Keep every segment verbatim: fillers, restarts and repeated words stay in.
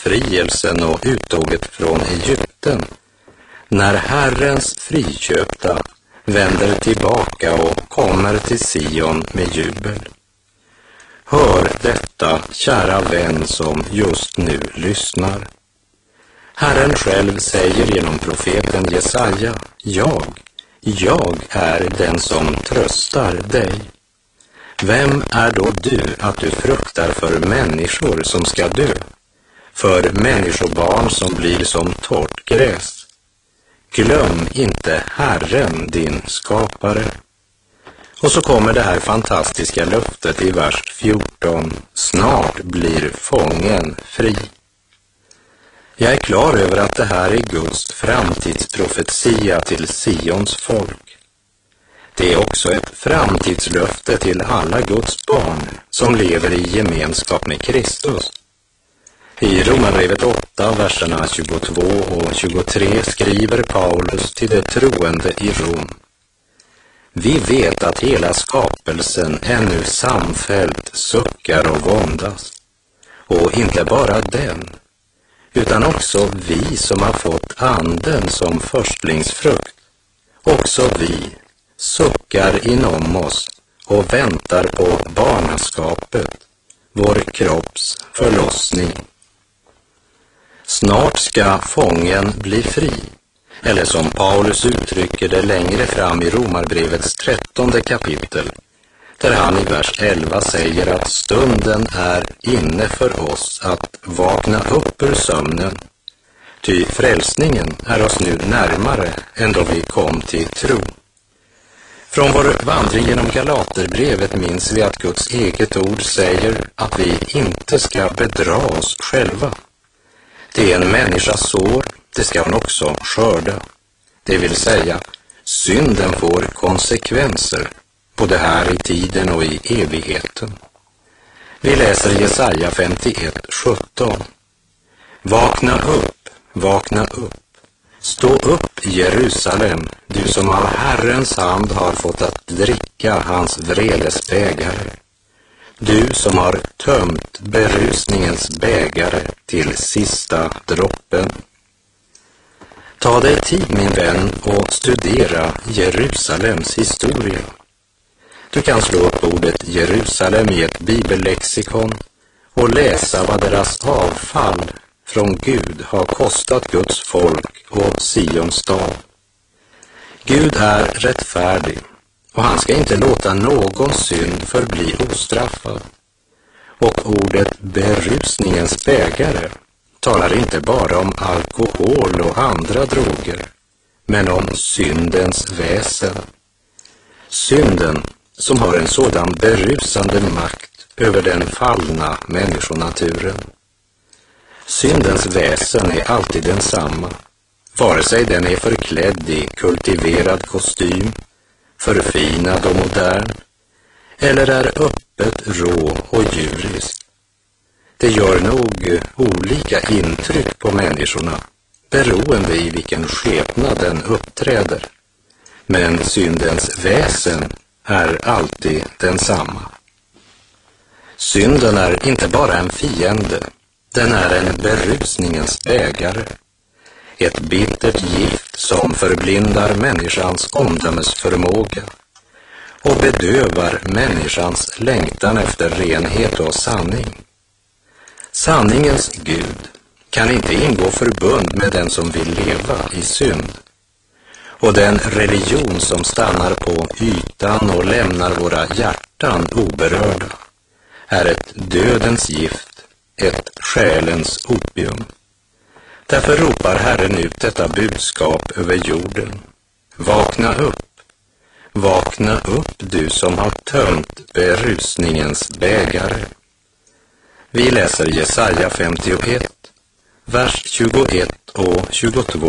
befrielsen och uttåget från Egypten, när Herrens friköpta vänder tillbaka och kommer till Sion med jubel. Hör detta, kära vän som just nu lyssnar. Herren själv säger genom profeten Jesaja: Jag, jag är den som tröstar dig. Vem är då du att du fruktar för människor som ska dö, för människobarn som blir som torrt gräs? Glöm inte Herren, din skapare. Och så kommer det här fantastiska löftet i vers fjorton. Snart blir fången fri. Jag är klar över att det här är Guds framtidsprofetia till Sions folk. Det är också ett framtidslöfte till alla Guds barn som lever i gemenskap med Kristus. I Romarbrevet åtta, verserna tjugotvå och tjugotre skriver Paulus till de troende i Rom: Vi vet att hela skapelsen ännu samfällt suckar och våndas. Och inte bara den, utan också vi som har fått anden som förstlingsfrukt. Också vi suckar inom oss och väntar på barnaskapet, vår kropps förlossning. Snart ska fången bli fri, eller som Paulus uttrycker det längre fram i Romarbrevets trettonde kapitel, där han i vers elva säger att stunden är inne för oss att vakna upp ur sömnen. Ty frälsningen är oss nu närmare än då vi kom till tro. Från vår vandring genom Galaterbrevet minns vi att Guds eget ord säger att vi inte ska bedra oss själva. Det är en människas sår, det ska hon också skörda. Det vill säga, synden får konsekvenser, både här i tiden och i evigheten. Vi läser Jesaja femtioett sjutton. Vakna upp, vakna upp. Stå upp, Jerusalem, du som av Herrens hand har fått att dricka hans vredes bägare. Du som har tömt berusningens bägare till sista droppen. Ta dig tid, min vän, och studera Jerusalems historia. Du kan slå upp ordet Jerusalem i ett bibellexikon och läsa vad deras avfall från Gud har kostat Guds folk och Sions stad. Gud är rättfärdig, och han ska inte låta någon synd förbli ostraffad. Och ordet berusningens bägare talar inte bara om alkohol och andra droger, men om syndens väsen. Synden som har en sådan berusande makt över den fallna människonaturen. Syndens väsen är alltid densamma, vare sig den är förklädd i kultiverad kostym, förfinad och modern, eller är öppet rå och djurisk. Det gör nog olika intryck på människorna, beroende i vilken skepnad den uppträder. Men syndens väsen är alltid densamma. Synden är inte bara en fiende, den är en berusningens bägare. Ett bittert gift som förblindar människans omdömesförmåga och bedövar människans längtan efter renhet och sanning. Sanningens Gud kan inte ingå förbund med den som vill leva i synd. Och den religion som stannar på ytan och lämnar våra hjärtan oberörda är ett dödens gift, ett själens opium. Därför ropar Herren ut detta budskap över jorden. Vakna upp, vakna upp du som har tömt berusningens bägare. Vi läser Jesaja femtioett, vers tjugoett och tjugotvå.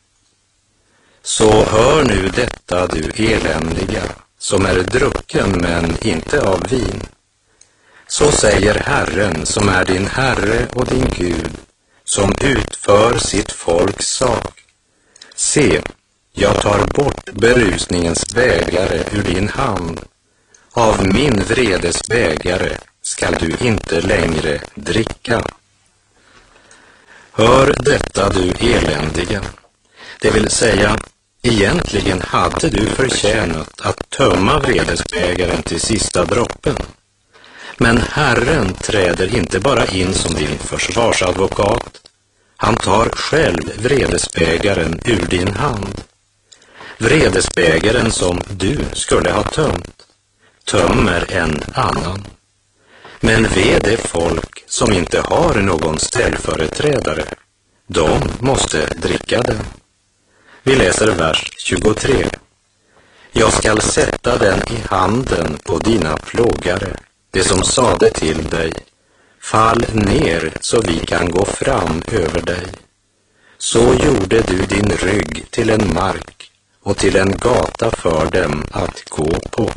Så hör nu detta, du eländiga, som är drucken men inte av vin. Så säger Herren, som är din Herre och din Gud, som utför sitt folks sak. Se, jag tar bort berusningens bägare ur din hand. Av min vredes bägare skall du inte längre dricka. Hör detta, du eländiga. Det vill säga, egentligen hade du förtjänat att tömma vredesbägaren till sista droppen. Men Herren träder inte bara in som din försvarsadvokat. Han tar själv vredesbägaren ur din hand. Vredesbägaren som du skulle ha tömt, tömmer en annan. Men ve det folk som inte har någon ställföreträdare. De måste dricka den. Vi läser vers tjugotre. Jag skall sätta den i handen på dina plågare, det som sade till dig, fall ner så vi kan gå fram över dig. Så gjorde du din rygg till en mark och till en gata för dem att gå på.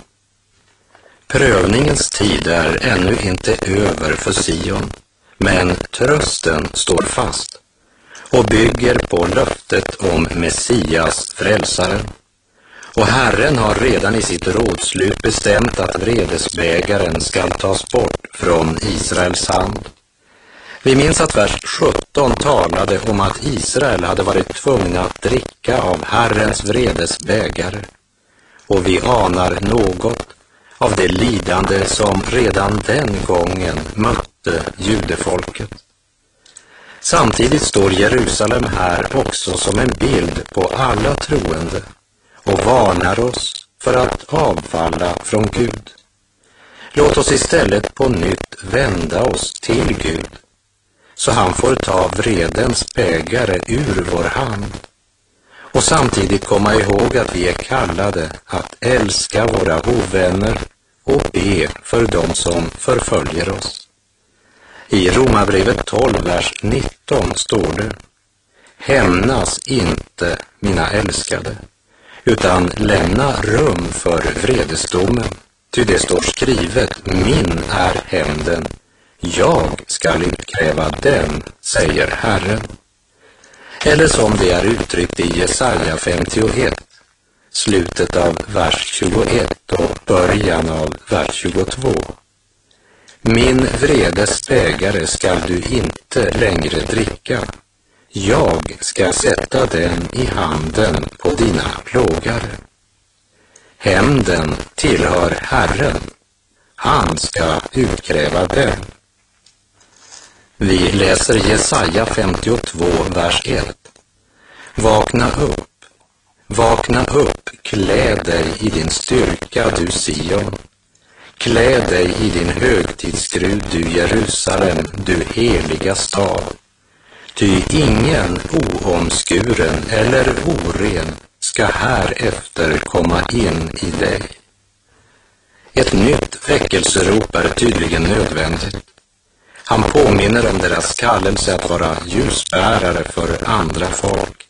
Prövningens tid är ännu inte över för Sion, men trösten står fast och bygger på löftet om Messias, frälsaren. Och Herren har redan i sitt rådslut bestämt att vredesbägaren skall tas bort från Israels hand. Vi minns att vers sjutton talade om att Israel hade varit tvungna att dricka av Herrens vredesbägare. Och vi anar något av det lidande som redan den gången mötte judefolket. Samtidigt står Jerusalem här också som en bild på alla troende och varnar oss för att avfalla från Gud. Låt oss istället på nytt vända oss till Gud, så han får ta vredens bägare ur vår hand. Och samtidigt komma ihåg att vi är kallade att älska våra ovänner och be för dem som förföljer oss. I Romarbrevet tolv, vers nitton står det: hämnas inte, mina älskade, utan lämna rum för vredesdomen. Ty det står skrivet, min är hämnden, jag skall utkräva den, säger Herren. Eller som det är uttryckt i Jesaja femtioett, slutet av vers tjugoett och början av vers tjugotvå. Min vredes bägare skall du inte längre dricka. Jag ska sätta den i handen på dina plågare. Hämnden tillhör Herren. Han ska utkräva den. Vi läser Jesaja femtiotvå, vers ett. Vakna upp, vakna upp, klä dig i din styrka, du Sion. Klä dig i din högtidsskrud, du Jerusalem, du heliga stad. Ty ingen oomskuren eller oren ska härefter komma in i dig. Ett nytt väckelserop är tydligen nödvändigt. Han påminner om deras kallelse att vara ljusbärare för andra folk.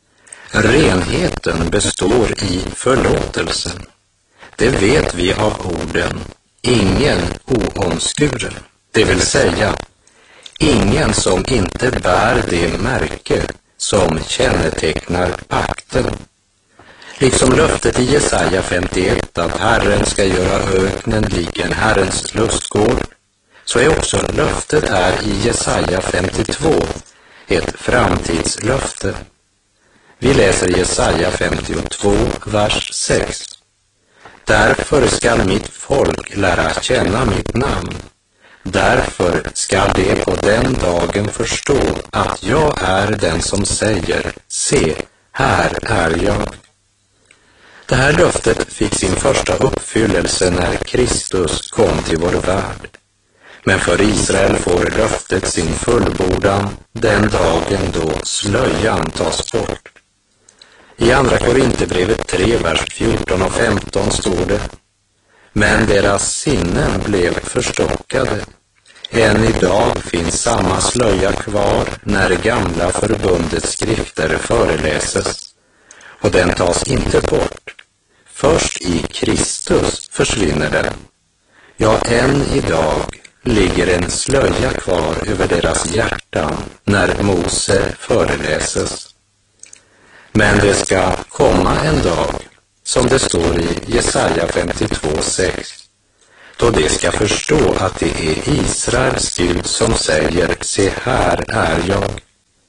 Renheten består i förlåtelsen. Det vet vi av orden ingen oomskuren, det vill säga ingen som inte bär det märke som kännetecknar pakten. Liksom löftet i Jesaja femtioett att Herren ska göra öknen lik en Herrens lustgård, så är också löftet här i Jesaja femtiotvå ett framtidslöfte. Vi läser Jesaja femtiotvå, vers sex. Därför skall mitt folk lära känna mitt namn. Därför skall de på den dagen förstå att jag är den som säger, se, här är jag. Det här löftet fick sin första uppfyllelse när Kristus kom till vår värld. Men för Israel får löftet sin fullbordan den dagen då slöjan tas bort. I andra Korinthierbrevet tre, vers fjorton och femton står det: men deras sinnen blev förstockade. Än idag finns samma slöja kvar när gamla förbundets skrifter föreläses, och den tas inte bort. Först i Kristus försvinner den. Ja, än idag ligger en slöja kvar över deras hjärtan när Mose föreläses. Men det ska komma en dag, som det står i Jesaja femtiotvå, sex, då de ska förstå att det är Israels Gud som säger, se, här är jag.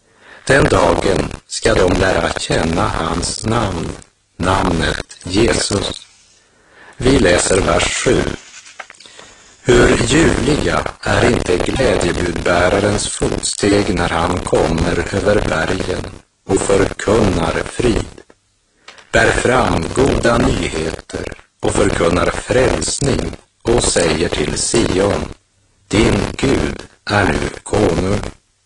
Den dagen ska de lära känna hans namn, namnet Jesus. Vi läser vers sju. Hur ljuvliga är inte glädjebudbärarens fotsteg när han kommer över bergen och förkunnar frid. Bär fram goda nyheter och förkunnar frälsning och säger till Sion, din Gud är nu konung.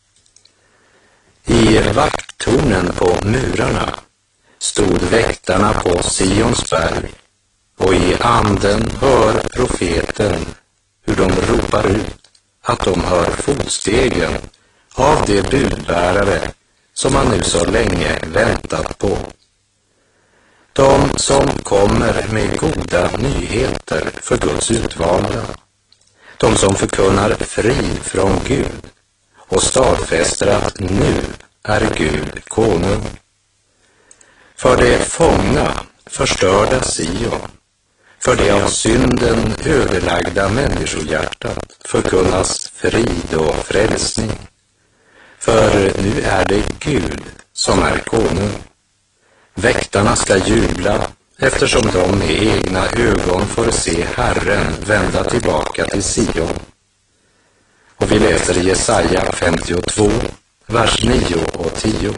I vakttornen på murarna stod väktarna på Sions berg, och i anden hör profeten hur de ropar ut att de hör fotstegen av de budbärare som man nu så länge väntat på. De som kommer med goda nyheter för Guds utvalda. De som förkunnar frid från Gud och stadfäster att nu är Gud konung. För det fångna, förstörda Sion, för det av synden ödelagda människohjärtat förkunnas frid och frälsning. För nu är det Gud som är konung. Väktarna ska jubla eftersom de med egna ögon får se Herren vända tillbaka till Sion. Och vi läser Jesaja femtiotvå, vers nio och tio.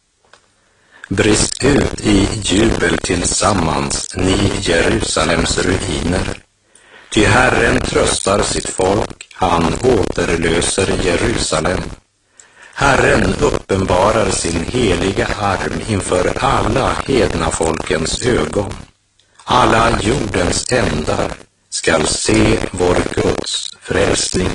Brist ut i jubel tillsammans, ni Jerusalems ruiner. Ty Herren tröstar sitt folk, han återlöser Jerusalem. Herren uppenbarar sin heliga arm inför alla hedna folkens ögon. Alla jordens ändar skall se vår Guds frälsning.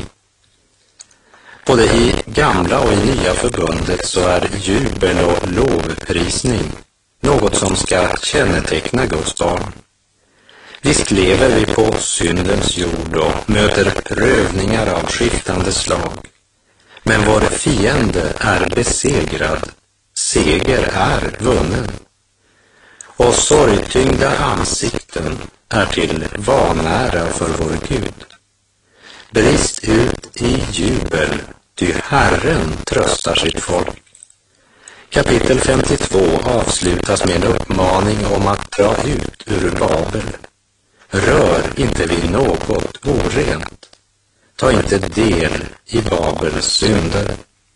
Både i gamla och i nya förbundet så är jubel och lovprisning något som ska känneteckna Guds barn. Visst lever vi på syndens jord och möter prövningar av skiftande slag. Men vår fiende är besegrad, seger är vunnen. Och sorgtyngda ansikten är till vanära för vår Gud. Brist ut i jubel, ty Herren tröstar sitt folk. Kapitel femtiotvå avslutas med en uppmaning om att dra ut ur Babel. Rör inte vid något orent. Ta inte del i Babels synder.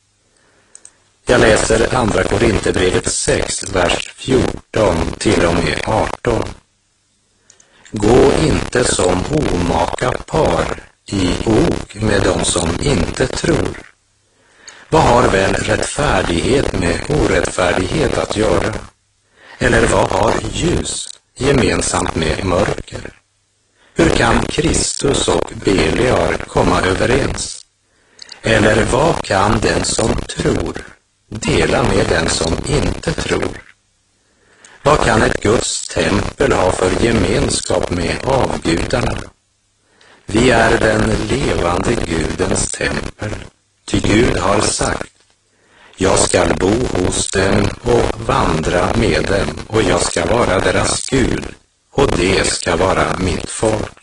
Jag läser andra Korinthierbrevet sex, vers fjorton till och med arton. Gå inte som omaka par i ok med dem som inte tror. Vad har väl rättfärdighet med orättfärdighet att göra? Eller vad har ljus gemensamt med mörker? Hur kan Kristus och Beliar komma överens? Eller vad kan den som tror dela med den som inte tror? Vad kan ett Guds tempel ha för gemenskap med avgudarna? Vi är den levande Gudens tempel. Ty Gud har sagt, jag skall bo hos dem och vandra med dem, och jag ska vara deras Gud, och det ska vara mitt folk.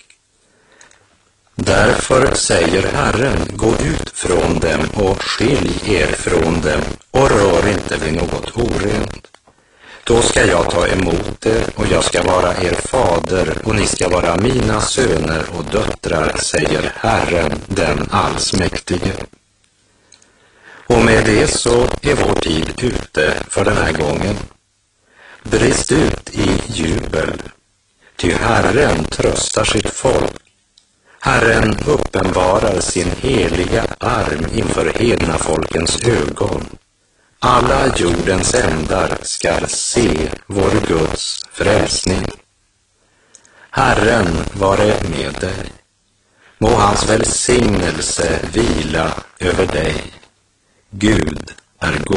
Därför säger Herren, gå ut från dem och skilj er från dem, och rör inte vid något orent. Då ska jag ta emot er, och jag ska vara er fader, och ni ska vara mina söner och döttrar, säger Herren, den allsmäktige. Och med det så är vår tid ute för den här gången. Brist ut i jubel, ty Herren tröstar sitt folk. Herren uppenbarar sin heliga arm inför hedna folkens ögon. Alla jordens ändar skall se vår Guds frälsning. Herren vare med dig. Må hans välsignelse vila över dig. Gud är god.